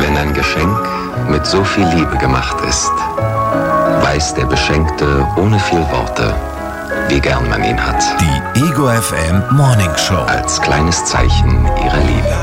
Wenn ein Geschenk mit so viel Liebe gemacht ist, weiß der Beschenkte ohne viel Worte, wie gern man ihn hat. Die Ego FM Morning Show. Als kleines Zeichen ihrer Liebe.